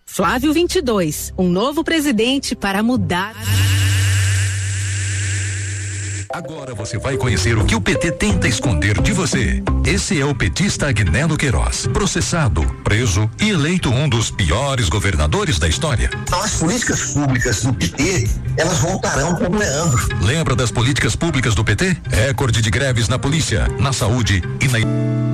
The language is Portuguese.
Flávio 22, um novo presidente para mudar. Agora você vai conhecer o que o PT tenta esconder de você. Esse é o petista Agnello Queiroz, processado, preso e eleito um dos piores governadores da história. Então as políticas públicas do PT, elas voltarão como Leandro. Lembra das políticas públicas do PT? Recorde de greves na polícia, na saúde e na